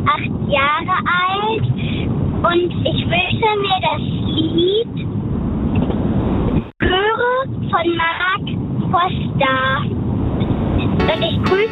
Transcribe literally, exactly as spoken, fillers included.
acht Jahre alt und ich wünsche mir das Lied Höre von Mark Foster. Und ich grüße